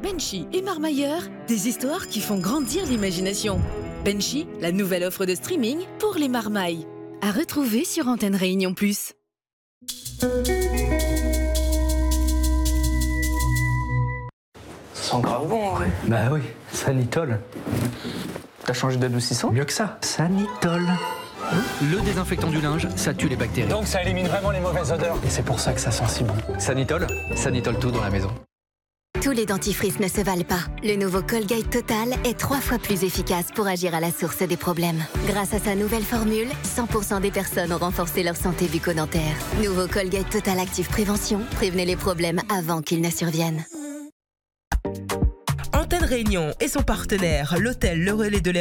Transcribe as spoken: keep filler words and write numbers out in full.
Benchy et Marmailleur, des histoires qui font grandir l'imagination. Benchy, la nouvelle offre de streaming pour les marmailles. À retrouver sur Antenne Réunion Plus. Ça sent grave bon en vrai. Bah oui, Sanitol. T'as changé d'adoucissant? Mieux que ça, Sanitol. Le désinfectant du linge, ça tue les bactéries. Donc ça élimine vraiment les mauvaises odeurs. Et c'est pour ça que ça sent si bon. Sanitol, Sanitol tout dans la maison. Tous les dentifrices ne se valent pas. Le nouveau Colgate Total est trois fois plus efficace pour agir à la source des problèmes. Grâce à sa nouvelle formule, cent pour cent des personnes ont renforcé leur santé bucco-dentaire. Nouveau Colgate Total Active Prévention, prévenez les problèmes avant qu'ils ne surviennent. Antenne Réunion et son partenaire, l'hôtel Le Relais de l'Air